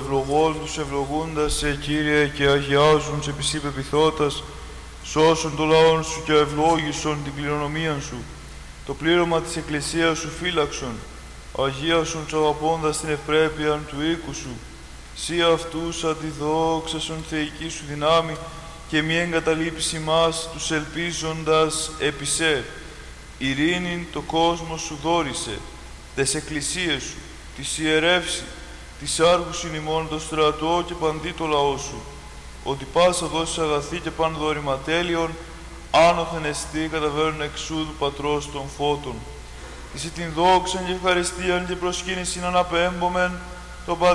ευλογών τους ευλογούντας σε, Κύριε, και αγιάζουν σε πισί πεπιθώτας, σώσον το λαόν σου και ευλόγησον την κληρονομίαν σου. Το πλήρωμα της Εκκλησίας σου φύλαξον, αγίασον τους αγαπώντας την ευπρέπεια του οίκου σου. Σύ αυτούς αντιδόξασον θεϊκή σου δυνάμει και μη εγκαταλείψει ημάς τους ελπίζοντας επί σε. Ειρήνην το κόσμο σου δόρισε, τες εκκλησίες σου, της ιερεύση, της άρχουσιν ημών το στρατό και παντί το λαό σου, ότι πάσα δώσεις αγαθή και παν δωρηματέλειον, άνωθεν εστί καταβαίνουν εξού του Πατρός των φώτων. Εσύ την δόξαν και ευχαριστίαν και προσκύνησιν αναπέμπομεν, τον